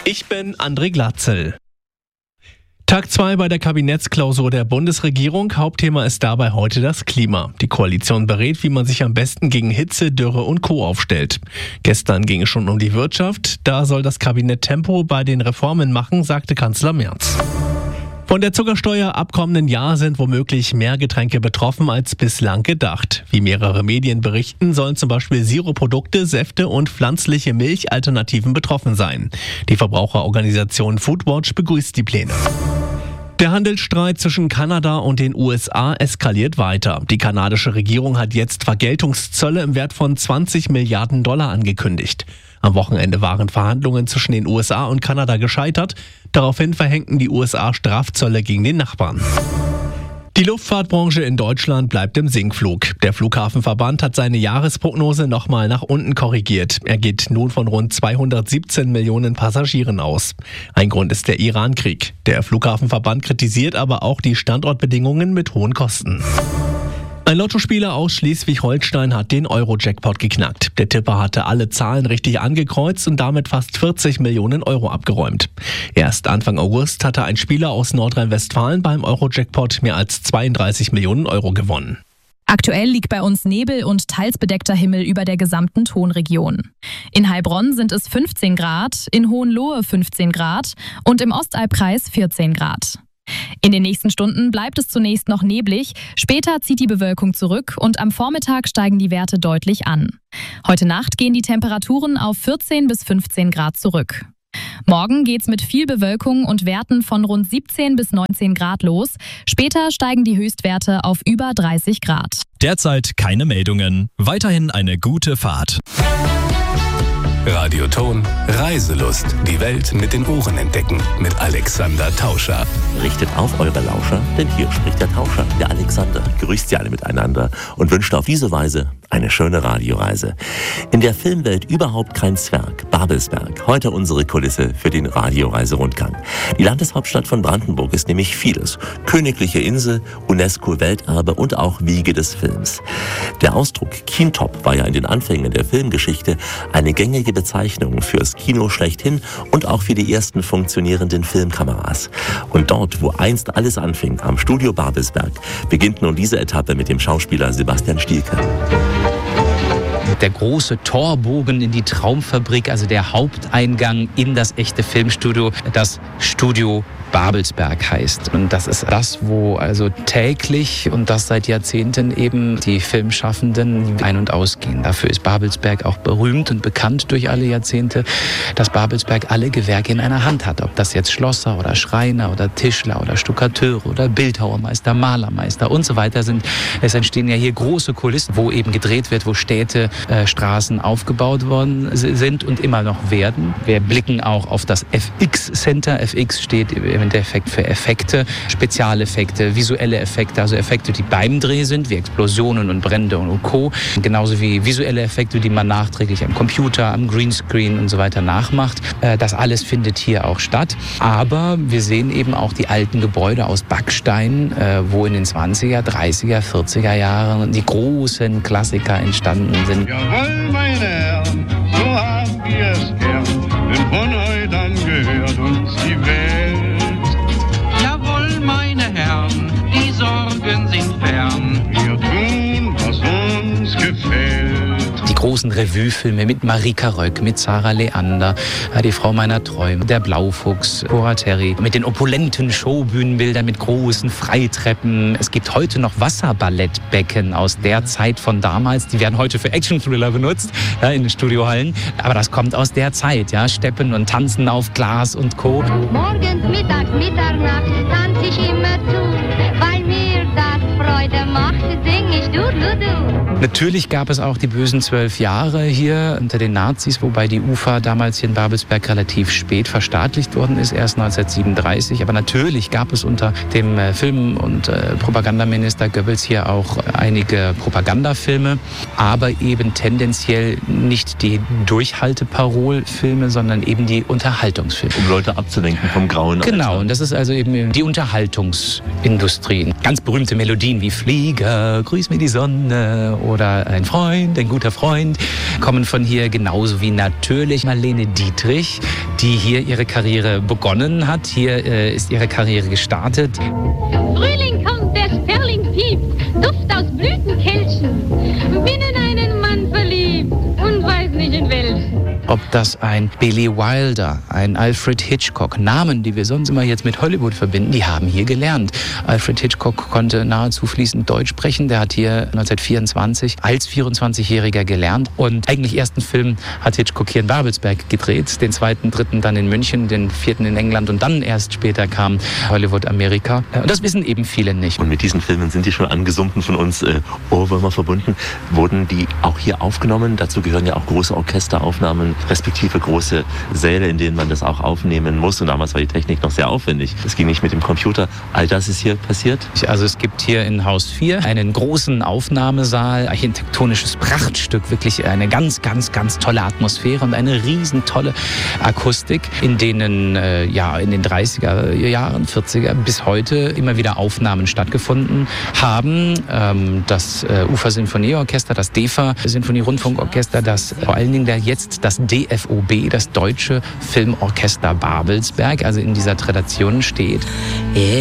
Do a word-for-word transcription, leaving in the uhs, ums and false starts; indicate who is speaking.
Speaker 1: Ich bin André Glatzel. Tag zwei bei der Kabinettsklausur der Bundesregierung. Hauptthema ist dabei heute das Klima. Die Koalition berät, wie man sich am besten gegen Hitze, Dürre und Co. aufstellt. Gestern ging es schon um die Wirtschaft. Da soll das Kabinett Tempo bei den Reformen machen, sagte Kanzler Merz. Von der Zuckersteuer ab kommenden Jahr sind womöglich mehr Getränke betroffen als bislang gedacht. Wie mehrere Medien berichten, sollen zum Beispiel Sirupprodukte, Säfte und pflanzliche Milchalternativen betroffen sein. Die Verbraucherorganisation Foodwatch begrüßt die Pläne. Der Handelsstreit zwischen Kanada und den U S A eskaliert weiter. Die kanadische Regierung hat jetzt Vergeltungszölle im Wert von zwanzig Milliarden Dollar angekündigt. Am Wochenende waren Verhandlungen zwischen den U S A und Kanada gescheitert. Daraufhin verhängten die U S A Strafzölle gegen den Nachbarn. Die Luftfahrtbranche in Deutschland bleibt im Sinkflug. Der Flughafenverband hat seine Jahresprognose nochmal nach unten korrigiert. Er geht nun von rund zweihundertsiebzehn Millionen Passagieren aus. Ein Grund ist der Iran-Krieg. Der Flughafenverband kritisiert aber auch die Standortbedingungen mit hohen Kosten. Ein Lottospieler aus Schleswig-Holstein hat den Euro-Jackpot geknackt. Der Tipper hatte alle Zahlen richtig angekreuzt und damit fast vierzig Millionen Euro abgeräumt. Erst Anfang August hatte ein Spieler aus Nordrhein-Westfalen beim Euro-Jackpot mehr als zweiunddreißig Millionen Euro gewonnen.
Speaker 2: Aktuell liegt bei uns Nebel und teils bedeckter Himmel über der gesamten Tonregion. In Heilbronn sind es fünfzehn Grad, in Hohenlohe fünfzehn Grad und im Ostalbkreis vierzehn Grad. In den nächsten Stunden bleibt es zunächst noch neblig, später zieht die Bewölkung zurück und am Vormittag steigen die Werte deutlich an. Heute Nacht gehen die Temperaturen auf vierzehn bis fünfzehn Grad zurück. Morgen geht's mit viel Bewölkung und Werten von rund siebzehn bis neunzehn Grad los. Später steigen die Höchstwerte auf über dreißig Grad.
Speaker 3: Derzeit keine Meldungen. Weiterhin eine gute Fahrt.
Speaker 4: Radioton Reiselust. Die Welt mit den Ohren entdecken. Mit Alexander Tauscher.
Speaker 5: Richtet auf eure Lauscher, denn hier spricht der Tauscher, der Alexander. Grüßt sie alle miteinander und wünscht auf diese Weise eine schöne Radioreise. In der Filmwelt überhaupt kein Zwerg. Babelsberg. Heute unsere Kulisse für den Radioreiserundgang. Die Landeshauptstadt von Brandenburg ist nämlich vieles. Königliche Insel, UNESCO-Welterbe und auch Wiege des Films. Der Ausdruck Kintop war ja in den Anfängen der Filmgeschichte eine gängige Bezeichnung fürs Kino schlechthin und auch für die ersten funktionierenden Filmkameras. Und dort, wo einst alles anfing, am Studio Babelsberg, beginnt nun diese Etappe mit dem Schauspieler Sebastian Stielke.
Speaker 6: Der große Torbogen in die Traumfabrik, also der Haupteingang in das echte Filmstudio, das Studio Babelsberg heißt. Und das ist das, wo also täglich und das seit Jahrzehnten eben die Filmschaffenden ein- und ausgehen. Dafür ist Babelsberg auch berühmt und bekannt durch alle Jahrzehnte, dass Babelsberg alle Gewerke in einer Hand hat. Ob das jetzt Schlosser oder Schreiner oder Tischler oder Stuckateure oder Bildhauermeister, Malermeister und so weiter sind. Es entstehen ja hier große Kulissen, wo eben gedreht wird, wo Städte, äh, Straßen aufgebaut worden sind und immer noch werden. Wir blicken auch auf das F X Center. F X steht im Endeffekt für Effekte, Spezialeffekte, visuelle Effekte, also Effekte, die beim Dreh sind, wie Explosionen und Brände und Co. Genauso wie visuelle Effekte, die man nachträglich am Computer, am Greenscreen und so weiter nachmacht. Das alles findet hier auch statt. Aber wir sehen eben auch die alten Gebäude aus Backstein, wo in den zwanziger, dreißiger, vierziger Jahren die großen Klassiker entstanden sind.
Speaker 7: Jawohl, meine Herren, so haben wir es gern, denn von heute an gehört uns die Welt. Jawohl, meine Herren, die Sorgen sind fern, wir tun, was uns gefällt.
Speaker 6: Die großen Revuefilme mit Marika Röck, mit Sarah Leander, die Frau meiner Träume, der Blaufuchs, Cora Terry, mit den opulenten Showbühnenbildern, mit großen Freitreppen. Es gibt heute noch Wasserballettbecken aus der Zeit von damals. Die werden heute für Action-Thriller benutzt, ja, in den Studiohallen. Aber das kommt aus der Zeit, ja, Steppen und Tanzen auf Glas und Co.
Speaker 8: Morgens, mittags, Mitternacht tanz ich immer zu, weil mir das Freude macht, sing ich du, du, du.
Speaker 6: Natürlich gab es auch die bösen zwölf Jahre hier unter den Nazis, wobei die U F A damals hier in Babelsberg relativ spät verstaatlicht worden ist, erst neunzehnhundertsiebenunddreißig. Aber natürlich gab es unter dem Film- und äh, Propagandaminister Goebbels hier auch einige Propagandafilme, aber eben tendenziell nicht die Durchhalteparolfilme, sondern eben die Unterhaltungsfilme.
Speaker 5: Um Leute abzulenken vom grauen Alter.
Speaker 6: Genau, und das ist also eben die Unterhaltungsindustrie. Ganz berühmte Melodien wie Flieger, Grüß mir die Sonne oder ein Freund, ein guter Freund, kommen von hier, genauso wie natürlich Marlene Dietrich, die hier ihre Karriere begonnen hat. Hier äh, ist ihre Karriere gestartet.
Speaker 8: Frühling kommt, der Sperling piept, Duft aus Blütenkelchen. Bin in einen Mann verliebt und weiß nicht in welchen.
Speaker 6: Ob das ein Billy Wilder, ein Alfred Hitchcock, Namen, die wir sonst immer jetzt mit Hollywood verbinden, die haben hier gelernt. Alfred Hitchcock konnte nahezu fließend Deutsch sprechen. Der hat hier neunzehnhundertvierundzwanzig als vierundzwanzigjähriger gelernt. Und eigentlich ersten Film hat Hitchcock hier in Babelsberg gedreht. Den zweiten, dritten dann in München, den vierten in England und dann erst später kam Hollywood Amerika. Und das wissen eben viele nicht.
Speaker 5: Und mit diesen Filmen sind die schon angesummten von uns äh, Ohrwürmer verbunden. Wurden die auch hier aufgenommen? Dazu gehören ja auch große Orchesteraufnahmen, respektive große Säle, in denen man das auch aufnehmen muss. Und damals war die Technik noch sehr aufwendig. Es ging nicht mit dem Computer. All das ist hier passiert?
Speaker 6: Also es gibt hier in Haus vier einen großen Aufnahmesaal, architektonisches Prachtstück, wirklich eine ganz, ganz, ganz tolle Atmosphäre und eine riesen tolle Akustik, in denen äh, ja in den dreißiger Jahren, vierziger bis heute immer wieder Aufnahmen stattgefunden haben. Ähm, das äh, Ufer-Sinfonieorchester, das D E F A-Sinfonie-Rundfunkorchester, das vor allen Dingen der jetzt das D F O B, das Deutsche Filmorchester Babelsberg, also in dieser Tradition steht.